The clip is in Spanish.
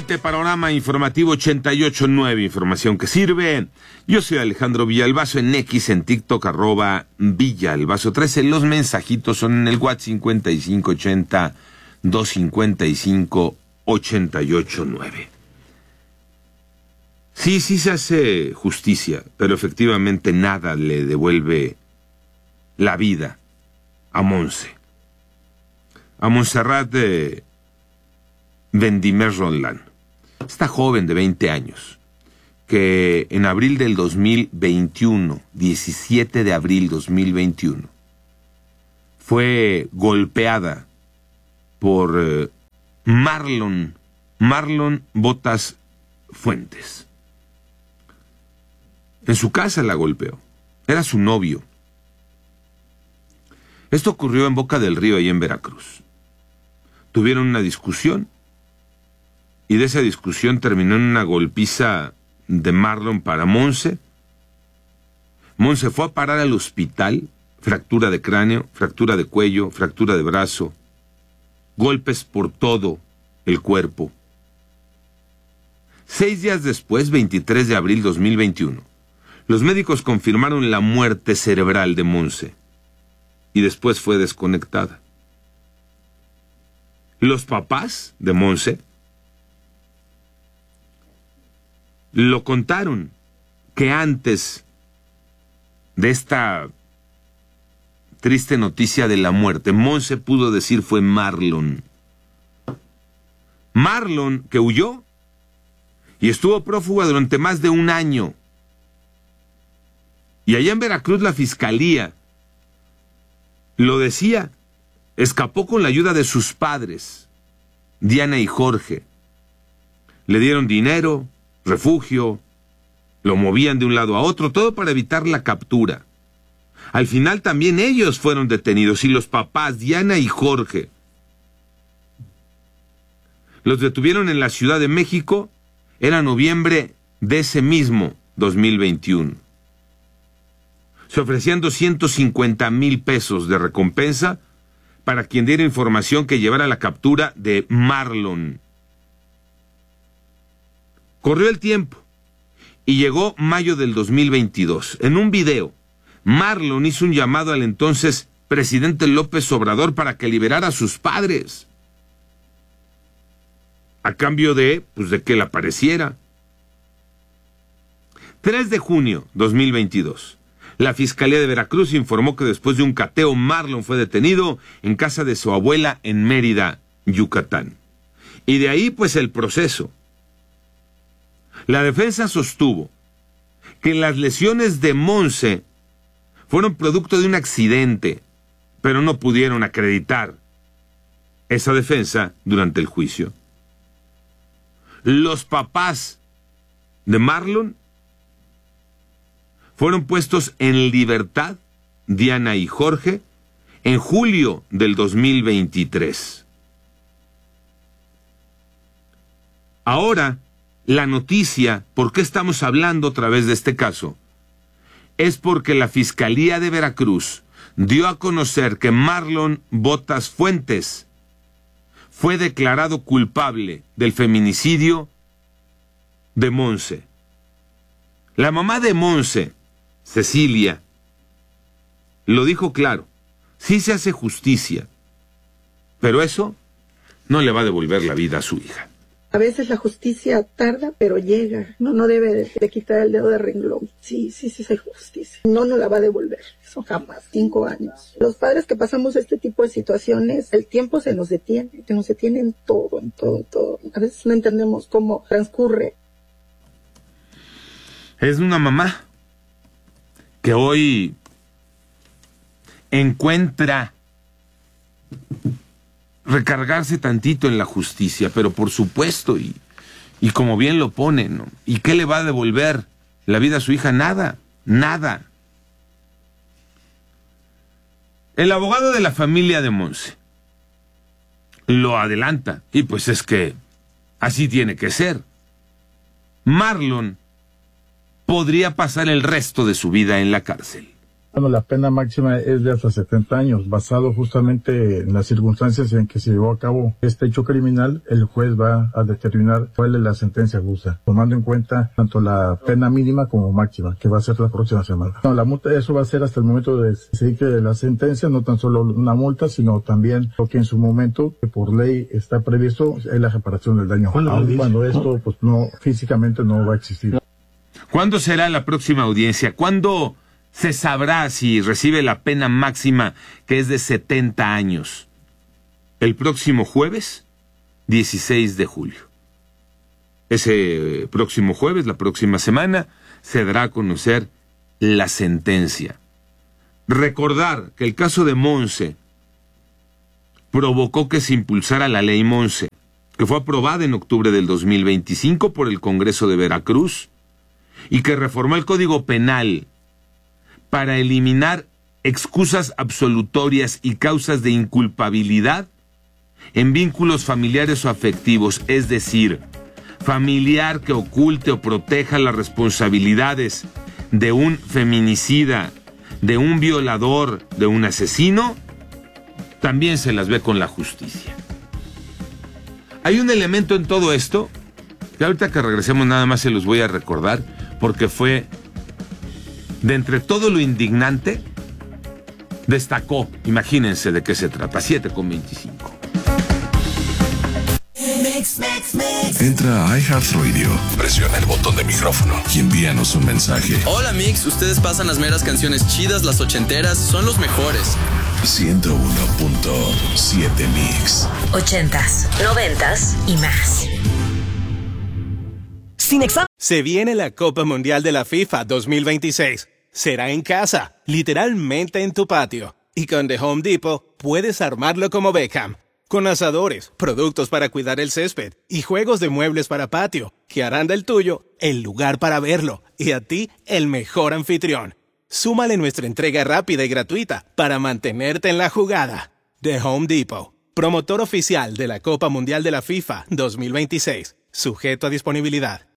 Este panorama informativo 88.9, información que sirve. Yo soy Alejandro Villalbazo, en X, en TikTok, @Villalbazo13. Los mensajitos son en el WhatsApp 5580 255 889. Sí se hace justicia, pero efectivamente nada le devuelve la vida a Monse. A Montserrat Bendimer Roldán, esta joven de 20 años, que en abril del 2021, 17 de abril 2021, fue golpeada por Marlon Botas Fuentes. En su casa la golpeó, era su novio. Esto ocurrió en Boca del Río, ahí en Veracruz. Tuvieron una discusión, y de esa discusión terminó en una golpiza de Marlon para Monse. Monse fue a parar al hospital, fractura de cráneo, fractura de cuello, fractura de brazo, golpes por todo el cuerpo. 6 días después, 23 de abril 2021, los médicos confirmaron la muerte cerebral de Monse, y después fue desconectada. Los papás de Monse lo contaron, que antes de esta triste noticia de la muerte, Monse pudo decir fue Marlon. Marlon, que huyó y estuvo prófuga durante más de un año. Y allá en Veracruz la fiscalía lo decía, escapó con la ayuda de sus padres, Diana y Jorge. Le dieron dinero, refugio, lo movían de un lado a otro, todo para evitar la captura. Al final también ellos fueron detenidos, y los papás, Diana y Jorge, los detuvieron en la Ciudad de México. Era noviembre de ese mismo 2021. Se ofrecían 250,000 pesos de recompensa para quien diera información que llevara a la captura de Marlon. Corrió el tiempo y llegó mayo del 2022. En un video, Marlon hizo un llamado al entonces presidente López Obrador para que liberara a sus padres, a cambio de que él apareciera. 3 de junio 2022. La Fiscalía de Veracruz informó que después de un cateo, Marlon fue detenido en casa de su abuela en Mérida, Yucatán. Y de ahí el proceso. La defensa sostuvo que las lesiones de Monse fueron producto de un accidente, pero no pudieron acreditar esa defensa durante el juicio. Los papás de Marlon fueron puestos en libertad, Diana y Jorge, en julio del 2023. Ahora, la noticia, ¿por qué estamos hablando otra vez de este caso? Es porque la Fiscalía de Veracruz dio a conocer que Marlon Botas Fuentes fue declarado culpable del feminicidio de Monse. La mamá de Monse, Cecilia, lo dijo claro: sí se hace justicia, pero eso no le va a devolver la vida a su hija. A veces la justicia tarda, pero llega. No debe de quitar el dedo de renglón. Sí hay justicia. No la va a devolver. Eso jamás. 5 años. Los padres que pasamos este tipo de situaciones, el tiempo se nos detiene. Se nos detiene en todo. A veces no entendemos cómo transcurre. Es una mamá que hoy encuentra recargarse tantito en la justicia, pero por supuesto, y como bien lo pone, ¿no? ¿Y qué le va a devolver la vida a su hija? Nada. El abogado de la familia de Monse lo adelanta, y es que así tiene que ser. Marlon podría pasar el resto de su vida en la cárcel. Bueno, la pena máxima es de hasta 70 años, basado justamente en las circunstancias en que se llevó a cabo este hecho criminal. El juez va a determinar cuál es la sentencia justa, tomando en cuenta tanto la pena mínima como máxima, que va a ser la próxima semana. No, la multa, eso va a ser hasta el momento de decidir que la sentencia, no tan solo una multa, sino también lo que en su momento, que por ley está previsto, es la reparación del daño. Cuando esto, pues no, físicamente no va a existir. ¿Cuándo será la próxima audiencia? ¿Cuándo se sabrá si recibe la pena máxima, que es de 70 años? El próximo jueves, 16 de julio. Ese próximo jueves, la próxima semana, se dará a conocer la sentencia. Recordar que el caso de Monse provocó que se impulsara la ley Monse, que fue aprobada en octubre del 2025 por el Congreso de Veracruz y que reformó el Código Penal para eliminar excusas absolutorias y causas de inculpabilidad en vínculos familiares o afectivos, es decir, familiar que oculte o proteja las responsabilidades de un feminicida, de un violador, de un asesino, también se las ve con la justicia. Hay un elemento en todo esto que ahorita que regresemos nada más se los voy a recordar, porque fue, de entre todo lo indignante, destacó, imagínense de qué se trata, 7:25. Entra a iHeartRadio, presiona el botón de micrófono y envíanos un mensaje. Hola Mix, ustedes pasan las meras canciones chidas, las ochenteras, son los mejores. 101.7 Mix. 80s, 90s y más. Se viene la Copa Mundial de la FIFA 2026. Será en casa, literalmente en tu patio. Y con The Home Depot puedes armarlo como Beckham. Con asadores, productos para cuidar el césped y juegos de muebles para patio, que harán del tuyo el lugar para verlo y a ti el mejor anfitrión. Súmale nuestra entrega rápida y gratuita para mantenerte en la jugada. The Home Depot, promotor oficial de la Copa Mundial de la FIFA 2026. Sujeto a disponibilidad.